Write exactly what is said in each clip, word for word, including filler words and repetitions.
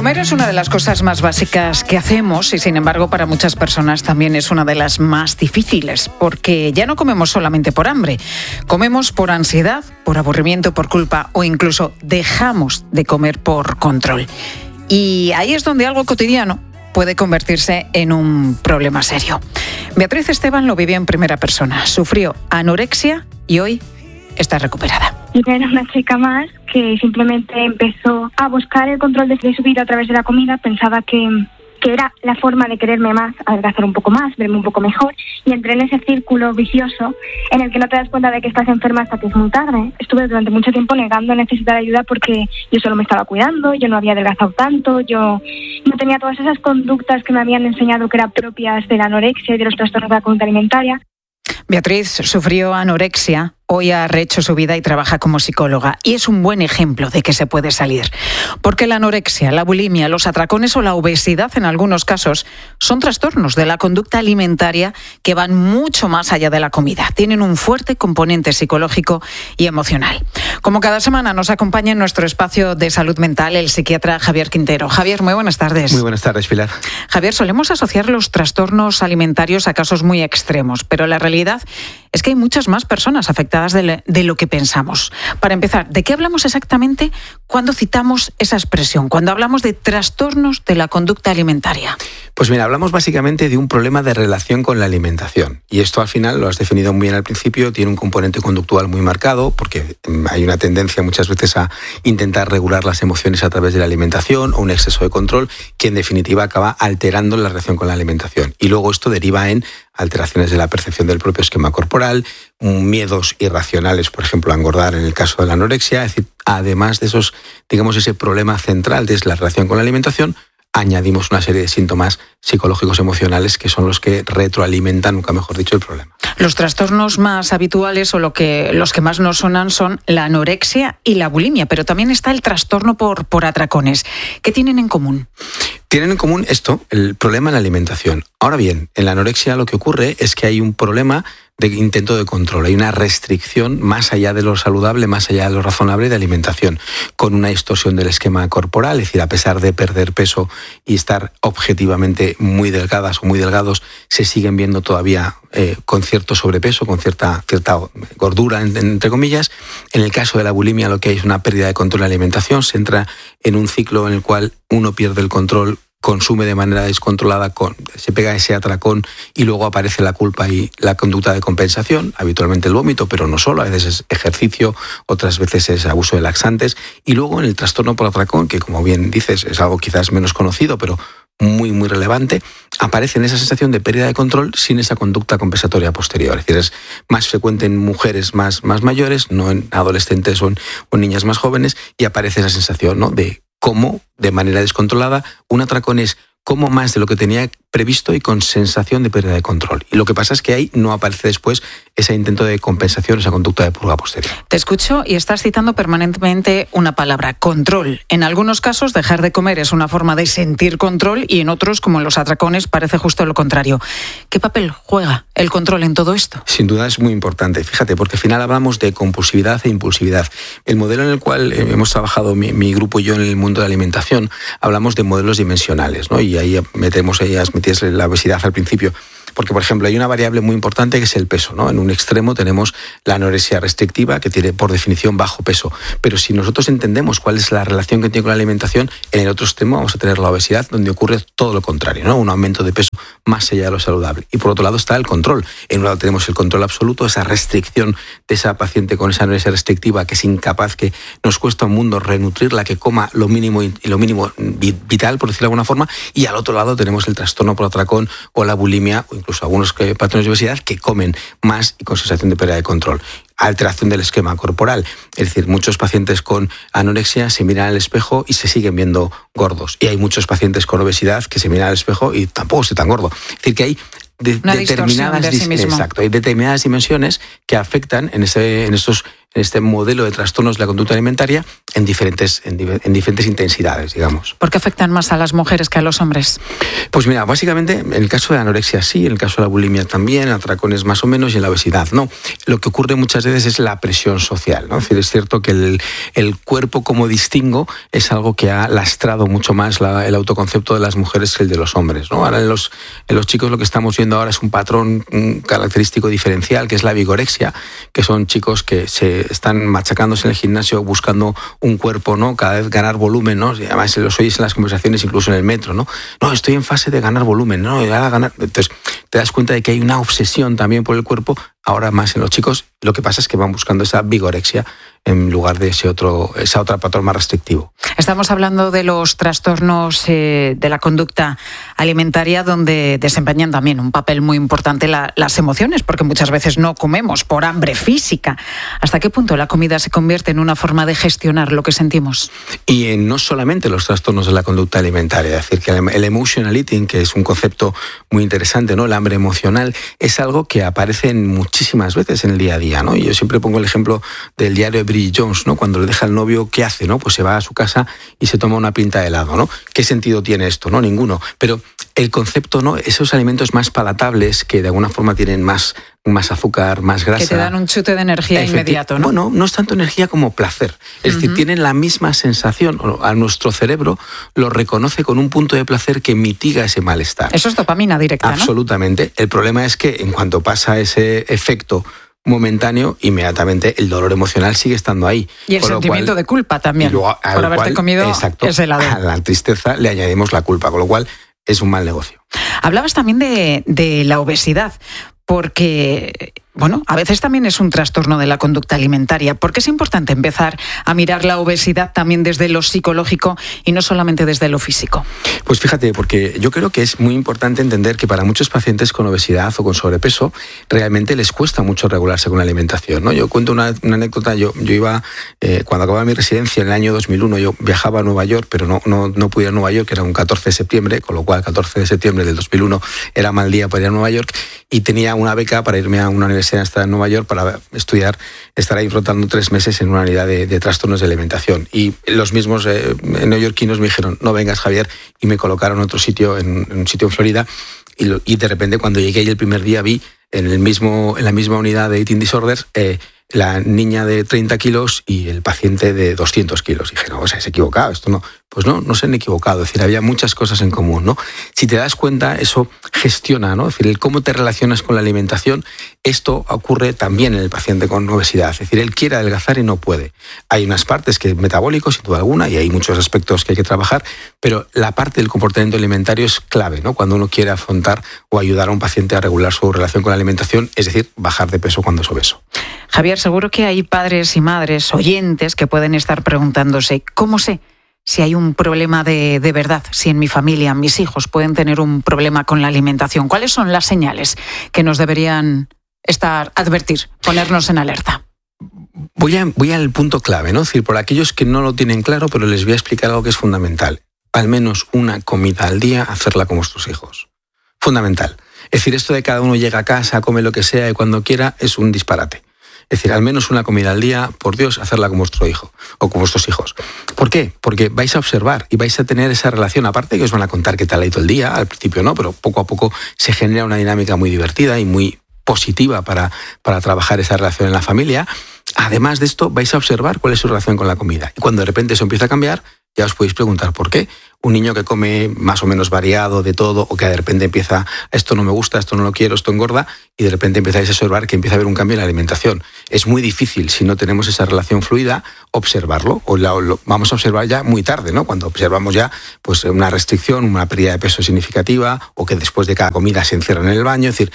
Comer es una de las cosas más básicas que hacemos y, sin embargo, para muchas personas también es una de las más difíciles, porque ya no comemos solamente por hambre, comemos por ansiedad, por aburrimiento, por culpa o incluso dejamos de comer por control. Y ahí es donde algo cotidiano puede convertirse en un problema serio. Beatriz Esteban lo vivió en primera persona, sufrió anorexia y hoy está recuperada. Y era una chica más que simplemente empezó a buscar el control de su vida a través de la comida. Pensaba que, que era la forma de quererme más, adelgazar un poco más, verme un poco mejor. Y entré en ese círculo vicioso en el que no te das cuenta de que estás enferma hasta que es muy tarde. Estuve durante mucho tiempo negando necesitar ayuda porque yo solo me estaba cuidando, yo no había adelgazado tanto, yo no tenía todas esas conductas que me habían enseñado que eran propias de la anorexia y de los trastornos de la conducta alimentaria. Beatriz sufrió anorexia. Hoy ha rehecho su vida y trabaja como psicóloga. Y es un buen ejemplo de que se puede salir. Porque la anorexia, la bulimia, los atracones o la obesidad en algunos casos son trastornos de la conducta alimentaria que van mucho más allá de la comida. Tienen un fuerte componente psicológico y emocional. Como cada semana nos acompaña en nuestro espacio de salud mental el psiquiatra Javier Quintero. Javier, muy buenas tardes. Muy buenas tardes, Pilar. Javier, solemos asociar los trastornos alimentarios a casos muy extremos, pero la realidad es que hay muchas más personas afectadas de, de lo que pensamos. Para empezar, ¿de qué hablamos exactamente cuando citamos esa expresión, cuando hablamos de trastornos de la conducta alimentaria? Pues mira, hablamos básicamente de un problema de relación con la alimentación. Y esto al final, lo has definido muy bien al principio, tiene un componente conductual muy marcado, porque hay una tendencia muchas veces a intentar regular las emociones a través de la alimentación o un exceso de control, que en definitiva acaba alterando la relación con la alimentación. Y luego esto deriva en alteraciones de la percepción del propio esquema corporal, miedos irracionales, por ejemplo, a engordar en el caso de la anorexia. Es decir, además de esos, digamos, ese problema central de la relación con la alimentación, añadimos una serie de síntomas psicológicos emocionales que son los que retroalimentan, nunca mejor dicho, el problema. Los trastornos más habituales o lo que, los que más nos sonan son la anorexia y la bulimia, pero también está el trastorno por, por atracones. ¿Qué tienen en común? Tienen en común esto, el problema en la alimentación. Ahora bien, en la anorexia lo que ocurre es que hay un problema de intento de control, hay una restricción más allá de lo saludable, más allá de lo razonable de alimentación, con una distorsión del esquema corporal, es decir, a pesar de perder peso y estar objetivamente muy delgadas o muy delgados, se siguen viendo todavía eh, con cierto sobrepeso, con cierta, cierta gordura, entre comillas. En el caso de la bulimia lo que hay es una pérdida de control de la alimentación, se entra en un ciclo en el cual uno pierde el control, consume de manera descontrolada, con, se pega ese atracón y luego aparece la culpa y la conducta de compensación, habitualmente el vómito, pero no solo, a veces es ejercicio, otras veces es abuso de laxantes, y luego en el trastorno por atracón, que como bien dices es algo quizás menos conocido, pero muy, muy relevante, aparece en esa sensación de pérdida de control sin esa conducta compensatoria posterior. Es decir, es más frecuente en mujeres más, más mayores, no en adolescentes o en, o en niñas más jóvenes, y aparece esa sensación, ¿no?, de cómo, de manera descontrolada, un atracón es como más de lo que tenía previsto y con sensación de pérdida de control. Y lo que pasa es que ahí no aparece después ese intento de compensación, esa conducta de purga posterior. Te escucho y estás citando permanentemente una palabra, control. En algunos casos, dejar de comer es una forma de sentir control y en otros, como en los atracones, parece justo lo contrario. ¿Qué papel juega el control en todo esto? Sin duda es muy importante. Fíjate, porque al final hablamos de compulsividad e impulsividad. El modelo en el cual hemos trabajado mi, mi grupo y yo en el mundo de la alimentación, hablamos de modelos dimensionales, ¿no? Y ahí metemos ellas, metías la obesidad al principio. Porque, por ejemplo, hay una variable muy importante que es el peso, ¿no? En un extremo tenemos la anorexia restrictiva, que tiene por definición bajo peso. Pero si nosotros entendemos cuál es la relación que tiene con la alimentación, en el otro extremo vamos a tener la obesidad, donde ocurre todo lo contrario, ¿no? Un aumento de peso más allá de lo saludable. Y por otro lado está el control. En un lado tenemos el control absoluto, esa restricción de esa paciente con esa anorexia restrictiva que es incapaz, que nos cuesta un mundo renutrirla, que coma lo mínimo y lo mínimo vital, por decirlo de alguna forma. Y al otro lado tenemos el trastorno por atracón o la bulimia, o incluso algunos patrones de obesidad que comen más y con sensación de pérdida de control. Alteración del esquema corporal. Es decir, muchos pacientes con anorexia se miran al espejo y se siguen viendo gordos. Y hay muchos pacientes con obesidad que se miran al espejo y tampoco estoy tan gordo. Es decir, que hay de, Una determinadas, de sí mismo. Exacto, hay determinadas dimensiones que afectan en, ese, en estos en este modelo de trastornos de la conducta alimentaria en diferentes, en, en diferentes intensidades, digamos. ¿Por qué afectan más a las mujeres que a los hombres? Pues mira, básicamente en el caso de la anorexia sí, en el caso de la bulimia también, atracones más o menos y en la obesidad no. Lo que ocurre muchas veces es la presión social, ¿no? Es decir, es cierto que el, el cuerpo como distingo es algo que ha lastrado mucho más la, el autoconcepto de las mujeres que el de los hombres, ¿no? Ahora en los, en los chicos lo que estamos viendo ahora es un patrón un característico diferencial, que es la vigorexia, que son chicos que se están machacándose en el gimnasio buscando un cuerpo, ¿no? Cada vez ganar volumen, ¿no? Y además los oyes en las conversaciones, incluso en el metro, ¿no? No, estoy en fase de ganar volumen, ¿no? De ganar. Entonces te das cuenta de que hay una obsesión también por el cuerpo, ahora más en los chicos. Lo que pasa es que van buscando esa vigorexia en lugar de ese otro, esa otra patrón más restrictivo. Estamos hablando de los trastornos eh, de la conducta alimentaria, donde desempeñan también un papel muy importante la, las emociones, porque muchas veces no comemos por hambre física. ¿Hasta qué punto la comida se convierte en una forma de gestionar lo que sentimos? Y en no solamente los trastornos de la conducta alimentaria, es decir, que el emotional eating, que es un concepto muy interesante, ¿no? El hambre emocional, es algo que aparece muchísimas veces en el día a día, ¿no? Y yo siempre pongo el ejemplo del diario de Bridget Jones, ¿no? Cuando le deja al novio, ¿qué hace? ¿No? Pues se va a su casa y se toma una pinta de helado, ¿no? ¿Qué sentido tiene esto? No, ninguno. Pero el concepto, ¿no? Esos alimentos más palatables que de alguna forma tienen más, más azúcar, más grasa. Que te dan un chute de energía Efecti- inmediato, ¿no? Bueno, no es tanto energía como placer. Es uh-huh. decir, tienen la misma sensación, a nuestro cerebro lo reconoce con un punto de placer que mitiga ese malestar. Eso es dopamina directa, ¿no? Absolutamente. El problema es que en cuanto pasa ese efecto momentáneo, inmediatamente el dolor emocional sigue estando ahí. Y el sentimiento cual, de culpa también, luego, por haberte cual, comido exacto, ese helado. A la tristeza le añadimos la culpa, con lo cual es un mal negocio. Hablabas también de, de la obesidad, porque, bueno, a veces también es un trastorno de la conducta alimentaria. ¿Por qué es importante empezar a mirar la obesidad también desde lo psicológico y no solamente desde lo físico? Pues fíjate, porque yo creo que es muy importante entender que para muchos pacientes con obesidad o con sobrepeso realmente les cuesta mucho regularse con la alimentación, ¿no? Yo cuento una, una anécdota. Yo, yo iba, eh, cuando acababa mi residencia en el año dos mil uno, yo viajaba a Nueva York, pero no, no, no pude ir a Nueva York, que era un catorce de septiembre, con lo cual el catorce de septiembre del dos mil uno era mal día para ir a Nueva York, y tenía una beca para irme a una universidad hasta en Nueva York para estudiar, estar ahí rotando tres meses en una unidad de, de trastornos de alimentación. Y los mismos eh, neoyorquinos me dijeron, no vengas, Javier, y me colocaron en otro sitio, en, en un sitio en Florida, y, lo, y de repente cuando llegué y el primer día vi en, el mismo, en la misma unidad de eating disorders eh, la niña de treinta kilos y el paciente de doscientos kilos. Y dije, no, o sea, se ha equivocado, esto no. Pues no, no se han equivocado, es decir, había muchas cosas en común, ¿no? Si te das cuenta, eso gestiona, ¿no? Es decir, el cómo te relacionas con la alimentación, esto ocurre también en el paciente con obesidad, es decir, él quiere adelgazar y no puede. Hay unas partes que metabólicos, sin duda alguna, y hay muchos aspectos que hay que trabajar, pero la parte del comportamiento alimentario es clave, ¿no? Cuando uno quiere afrontar o ayudar a un paciente a regular su relación con la alimentación, es decir, bajar de peso cuando es obeso. Javier, seguro que hay padres y madres, oyentes, que pueden estar preguntándose, ¿cómo sé si hay un problema de, de verdad? Si en mi familia, mis hijos pueden tener un problema con la alimentación. ¿Cuáles son las señales que nos deberían estar, advertir, ponernos en alerta? Voy, a, voy al punto clave, ¿no? Es decir, por aquellos que no lo tienen claro, pero les voy a explicar algo que es fundamental. Al menos una comida al día, hacerla con vuestros hijos. Fundamental. Es decir, esto de cada uno llega a casa, come lo que sea y cuando quiera, es un disparate. Es decir, al menos una comida al día, por Dios, hacerla con vuestro hijo o con vuestros hijos. ¿Por qué? Porque vais a observar y vais a tener esa relación. Aparte que os van a contar qué tal ha ido el día, al principio no, pero poco a poco se genera una dinámica muy divertida y muy positiva para, para trabajar esa relación en la familia. Además de esto, vais a observar cuál es su relación con la comida. Y cuando de repente eso empieza a cambiar, ya os podéis preguntar por qué. Un niño que come más o menos variado de todo, o que de repente empieza, esto no me gusta, esto no lo quiero, esto engorda, y de repente empezáis a observar que empieza a haber un cambio en la alimentación. Es muy difícil, si no tenemos esa relación fluida, observarlo, o la, lo vamos a observar ya muy tarde, ¿no? Cuando observamos ya pues, una restricción, una pérdida de peso significativa, o que después de cada comida se encierran en el baño. Es decir,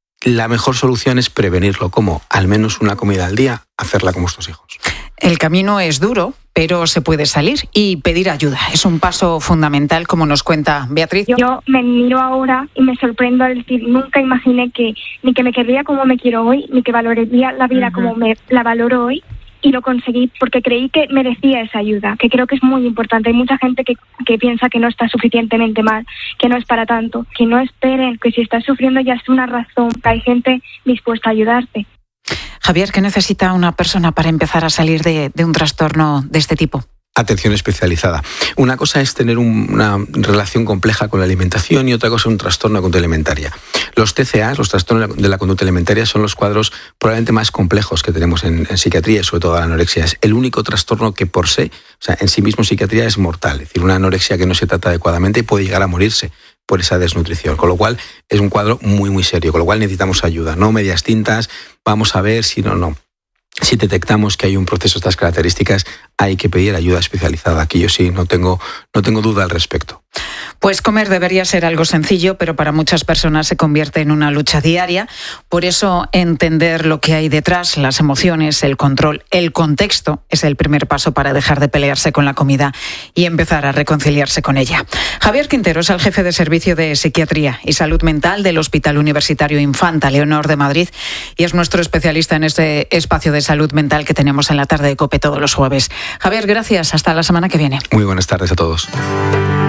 la mejor solución es prevenirlo, como al menos una comida al día, hacerla con vuestros hijos. El camino es duro, pero se puede salir y pedir ayuda. Es un paso fundamental, como nos cuenta Beatriz. Yo me miro ahora y me sorprendo al decir, nunca imaginé que ni que me querría como me quiero hoy, ni que valoraría la vida uh-huh. como me la valoro hoy. Y lo conseguí porque creí que merecía esa ayuda, que creo que es muy importante. Hay mucha gente que, que piensa que no está suficientemente mal, que no es para tanto, que no esperen, que si estás sufriendo ya es una razón, que hay gente dispuesta a ayudarte. Javier, ¿qué necesita una persona para empezar a salir de, de un trastorno de este tipo? Atención especializada. Una cosa es tener un, una relación compleja con la alimentación y otra cosa es un trastorno de conducta alimentaria. Los T C A, los trastornos de la conducta alimentaria, son los cuadros probablemente más complejos que tenemos en, en psiquiatría y sobre todo la anorexia. Es el único trastorno que por sí, o sea, en sí mismo psiquiatría es mortal. Es decir, una anorexia que no se trata adecuadamente puede llegar a morirse por esa desnutrición, con lo cual es un cuadro muy muy serio, con lo cual necesitamos ayuda, no medias tintas, vamos a ver si no, no. Si detectamos que hay un proceso de estas características, hay que pedir ayuda especializada. Aquí yo sí no tengo, no tengo duda al respecto. Pues comer debería ser algo sencillo, pero para muchas personas se convierte en una lucha diaria. Por eso, entender lo que hay detrás, las emociones, el control, el contexto, es el primer paso para dejar de pelearse con la comida y empezar a reconciliarse con ella. Javier Quintero es el jefe de Servicio de Psiquiatría y Salud Mental del Hospital Universitario Infanta Leonor de Madrid y es nuestro especialista en este espacio de salud mental que tenemos en la tarde de COPE todos los jueves. Javier, gracias. Hasta la semana que viene. Muy buenas tardes a todos.